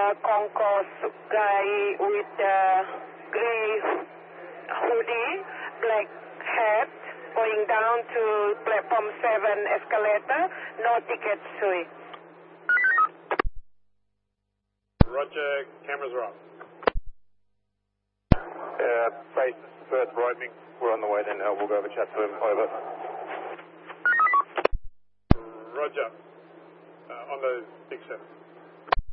concourse guy with the gray hoodie, black hat, going down to platform 7 escalator, no ticket, Sui. Roger, cameras are up. Base first roaming. We're on the way then. We'll go over chat to him. Over. Roger. On the 6-7.